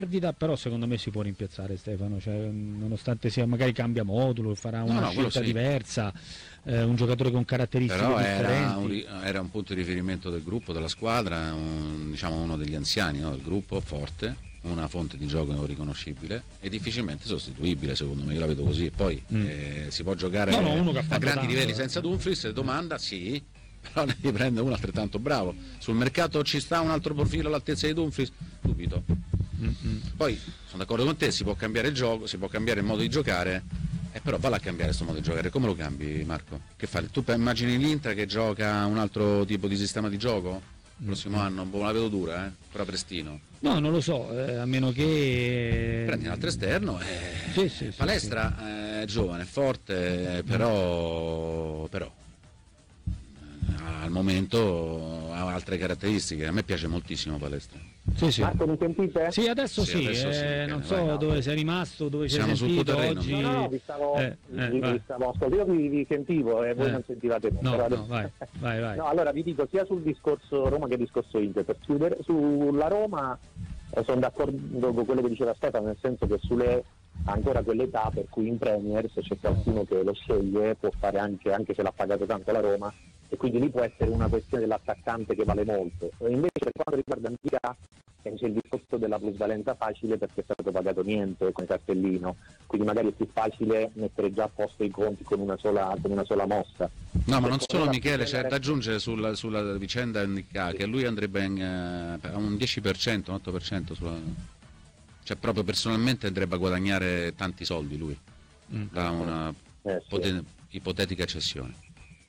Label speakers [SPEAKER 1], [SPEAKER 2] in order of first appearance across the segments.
[SPEAKER 1] perdita, però secondo me si può rimpiazzare Stefano, cioè, nonostante sia magari cambia modulo, farà una scelta diversa, un giocatore con caratteristiche
[SPEAKER 2] però
[SPEAKER 1] differenti.
[SPEAKER 2] Era un punto di riferimento del gruppo, della squadra, diciamo uno degli anziani, no, del gruppo, forte, una fonte di gioco riconoscibile e difficilmente sostituibile, secondo me, io la vedo così. Poi si può giocare a grandi livelli senza Dumfries, domanda sì, però ne riprende uno altrettanto bravo. Sul mercato ci sta un altro profilo all'altezza di Dumfries? Dubito. Poi sono d'accordo con te, si può cambiare il gioco, si può cambiare il modo di giocare, però valla a cambiare questo modo di giocare. Come lo cambi, Marco? Che fai? Tu immagini l'Inter che gioca un altro tipo di sistema di gioco? Il prossimo anno? Boh, la vedo dura, però prestino.
[SPEAKER 1] No, non lo so, a meno che
[SPEAKER 2] prendi un altro esterno,
[SPEAKER 1] sì,
[SPEAKER 2] Palestra è giovane, è forte, però al momento ha altre caratteristiche. A me piace moltissimo Palestra.
[SPEAKER 1] Sì.
[SPEAKER 3] Marco, mi sentite?
[SPEAKER 1] Sì, adesso sì, non so bene, dove sei rimasto, dove
[SPEAKER 2] siamo
[SPEAKER 1] sei sentito oggi.
[SPEAKER 3] No, vi stavo ascoltando, io vi sentivo e voi non sentivate me.
[SPEAKER 1] No, vai.
[SPEAKER 3] No, allora vi dico sia sul discorso Roma che discorso Inter. Per chiudere, sulla Roma sono d'accordo con quello che diceva Stefano, nel senso che sulle ancora quell'età per cui in Premier, se c'è qualcuno che lo sceglie, può fare anche se l'ha pagato tanto la Roma, e quindi lì può essere una questione dell'attaccante che vale molto. E invece per quanto riguarda Ndicà c'è il discorso della plusvalenza facile, perché è stato pagato niente con cartellino, quindi magari è più facile mettere già a posto i conti con una sola mossa.
[SPEAKER 2] No, ma non solo, Michele, c'è da aggiungere sulla vicenda Ndicà che lui andrebbe a un 10%, un 8% cioè proprio personalmente andrebbe a guadagnare tanti soldi lui da una ipotetica cessione.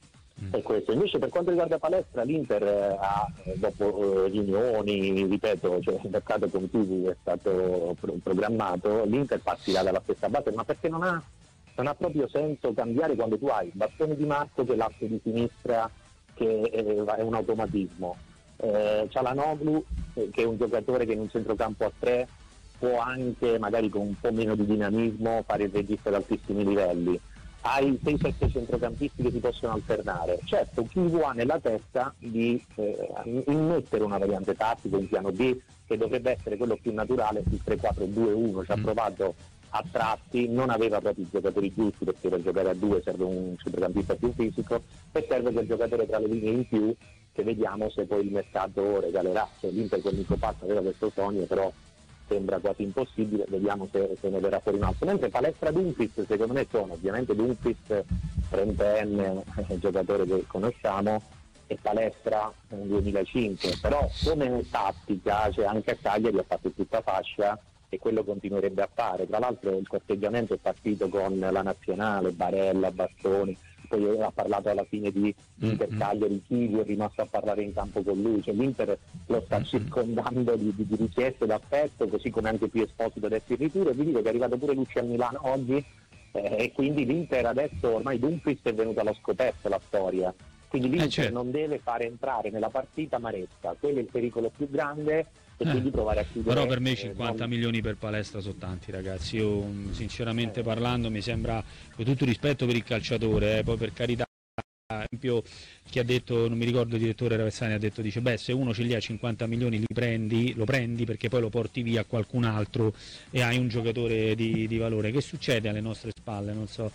[SPEAKER 3] E questo. Invece per quanto riguarda Palestra, l'Inter ha, dopo riunioni, ripeto, cioè il mercato con cui è stato programmato, l'Inter partirà dalla stessa base, ma perché non ha proprio senso cambiare quando tu hai il bastone di Marco che è l'asse di sinistra, che è un automatismo, Çalhanoğlu che è un giocatore che in un centrocampo a 3 può anche magari con un po' meno di dinamismo fare il regista ad altissimi livelli. Hai 6-7 centrocampisti che si possono alternare. Certo, chi ha nella testa di immettere una variante tattica, un piano B, che dovrebbe essere quello più naturale, il 3-4-2-1, ci ha provato a tratti, non aveva proprio i giocatori giusti, perché per giocare a 2 serve un centrocampista più fisico e serve quel giocatore tra le linee in più, che vediamo se poi il mercato regalerà. Cioè, l'Inter con Nico Pazza aveva questo sogno, però sembra quasi impossibile, vediamo se ne verrà fuori un altro. Mentre Palestra Dumfries, secondo me sono ovviamente Dumfries 30enne, giocatore che conosciamo, e Palestra un 2005, però come tattica, cioè anche a Cagliari ha fatto tutta fascia e quello continuerebbe a fare. Tra l'altro il corteggiamento è partito con la nazionale, Barella, Bastoni, poi ha parlato alla fine di Inter Cagliari, Chigi è rimasto a parlare in campo con lui, cioè l'Inter lo sta circondando di richieste d'affetto, così come anche più Esposito adesso in ritiro, e vi dico che è arrivato pure Lucci a Milano oggi, e quindi l'Inter adesso ormai Dumfries è venuto allo scoperto la storia, quindi l'Inter non deve fare entrare nella partita Maresca, quello è il pericolo più grande, e quindi provare a chiudere.
[SPEAKER 1] Però per me 50 milioni per Palestra sono tanti, ragazzi. Io sinceramente parlando mi sembra, con tutto rispetto per il calciatore, poi per carità, ad esempio chi ha detto, non mi ricordo, il direttore Ravessani ha detto, dice beh, se uno ce li ha 50 milioni lo prendi perché poi lo porti via a qualcun altro e hai un giocatore di valore. Che succede alle nostre spalle? Non so.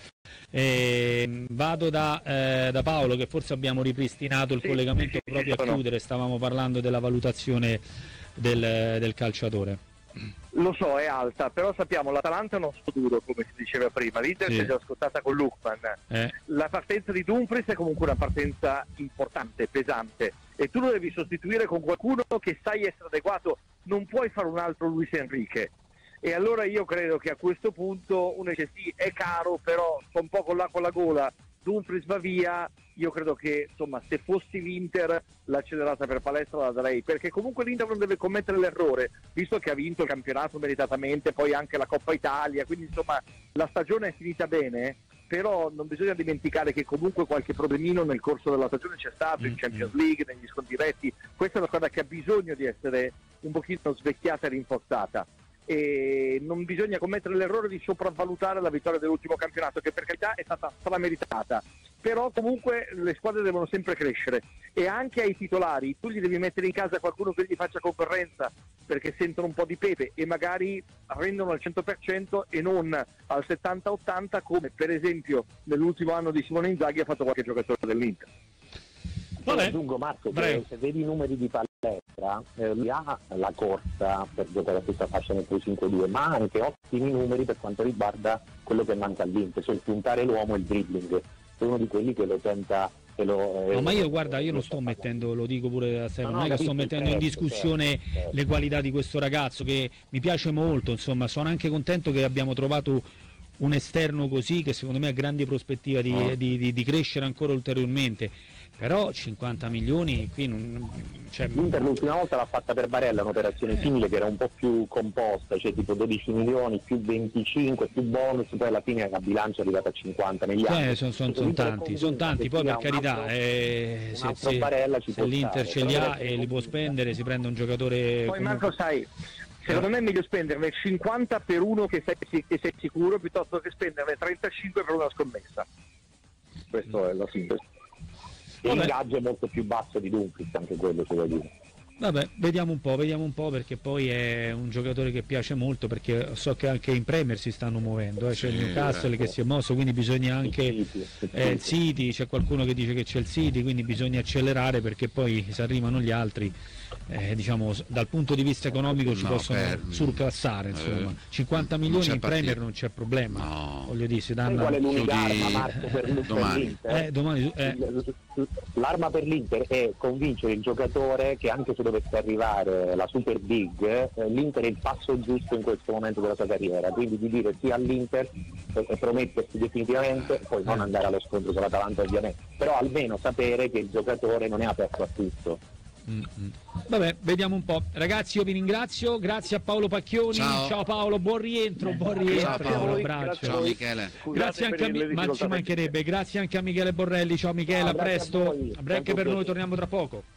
[SPEAKER 1] Vado da Paolo, che forse abbiamo ripristinato il collegamento proprio a chiudere, stavamo parlando della valutazione del calciatore.
[SPEAKER 4] Lo so, è alta, però sappiamo l'Atalanta è uno scuduro, come si diceva prima, l'Inter si è già scottata con Lookman, la partenza di Dumfries è comunque una partenza importante, pesante, e tu lo devi sostituire con qualcuno che sai essere adeguato, non puoi fare un altro Luis Enrique. E allora io credo che a questo punto uno dice sì, è caro, però sto un po' con l'acqua alla gola, Dumfries va via. Io credo che insomma, se fossi l'Inter, l'accelerata per Palestra la darei, perché comunque l'Inter non deve commettere l'errore, visto che ha vinto il campionato meritatamente, poi anche la Coppa Italia, quindi insomma la stagione è finita bene, però non bisogna dimenticare che comunque qualche problemino nel corso della stagione c'è stato, in Champions League, negli scontri diretti. Questa è una squadra che ha bisogno di essere un pochino svecchiata e rinforzata. e non bisogna commettere l'errore di sopravvalutare la vittoria dell'ultimo campionato, che per carità è stata strameritata, però comunque le squadre devono sempre crescere, e anche ai titolari tu gli devi mettere in casa qualcuno che gli faccia concorrenza, perché sentono un po' di pepe e magari rendono al 100% e non al 70-80, come per esempio nell'ultimo anno di Simone Inzaghi ha fatto qualche giocatore dell'Inter.
[SPEAKER 3] Aggiungo, Marco, che se vedi i numeri di Palestra, lui ha la corsa per giocare a questa fascia nel 3-5-2, ma ha anche ottimi numeri per quanto riguarda quello che manca all'Inter, cioè il puntare l'uomo e il dribbling. È uno di quelli che lo tenta.
[SPEAKER 1] No, ma io guarda, io non sto mettendo, lo dico pure a Stefano, non è che sto mettendo in discussione le qualità di questo ragazzo, che mi piace molto, insomma, sono anche contento che abbiamo trovato un esterno così, che secondo me ha grandi prospettiva di crescere ancora ulteriormente. Però 50 milioni qui non, cioè...
[SPEAKER 3] L'Inter l'ultima volta l'ha fatta per Barella, un'operazione simile che era un po' più composta, cioè tipo 12 milioni più 25 più bonus, poi alla fine la bilancia è arrivata a 50 negli anni.
[SPEAKER 1] Sono tanti, poi per carità se l'Inter ce li ha e li può spendere, si prende un giocatore.
[SPEAKER 4] Poi Marco, sai, secondo me è meglio spenderne 50 per uno che sei sicuro, piuttosto che spenderne 35 per una scommessa. Questo è la sintesi. E l'ingaggio è molto più basso di Dumfries, anche quello c'è da dire.
[SPEAKER 1] Vabbè, vediamo un po', perché poi è un giocatore che piace molto, perché so che anche in Premier si stanno muovendo, c'è il Newcastle che si è mosso, quindi bisogna anche il City, c'è qualcuno che dice che c'è il City, quindi bisogna accelerare, perché poi se arrivano gli altri diciamo dal punto di vista economico ci possono surclassare, insomma. 50 milioni in Premier non c'è problema, voglio dire, si danno.
[SPEAKER 3] Qual è l'unica arma, Marco, per
[SPEAKER 2] domani.
[SPEAKER 3] L'arma per l'Inter è convincere il giocatore che anche se dovesse arrivare la Super Big, l'Inter è il passo giusto in questo momento della sua carriera, quindi di dire sì all'Inter e promettersi definitivamente, poi non andare allo scontro con l'Atalanta ovviamente, però almeno sapere che il giocatore non è aperto a tutto.
[SPEAKER 1] Vabbè, vediamo un po'. Ragazzi, io vi ringrazio, grazie a Paolo Pacchioni. Ciao Paolo, buon rientro,
[SPEAKER 2] Ciao Paolo,
[SPEAKER 1] un abbraccio.
[SPEAKER 2] Ciao Michele.
[SPEAKER 1] Grazie anche a grazie anche a Michele Borrelli. Ciao Michele, a presto. A break per noi, torniamo tra poco.